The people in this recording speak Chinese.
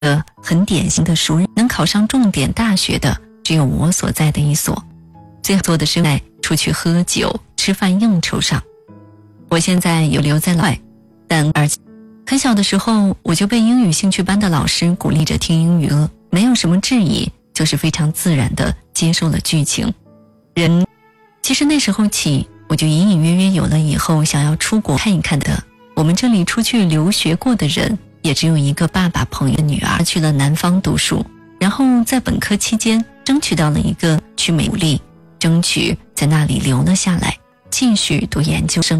很典型的熟人，能考上重点大学的只有我所在的一所。最后做的是在出去喝酒吃饭应酬上。我现在有留在外，但很小的时候我就被英语兴趣班的老师鼓励着听英语了，没有什么质疑，就是非常自然地接受了剧情。其实那时候起，我就隐隐约约有了以后想要出国看一看的。我们这里出去留学过的人也只有一个爸爸朋友的女儿去了南方读书，然后在本科期间争取到了一个去美国，争取在那里留了下来继续读研究生。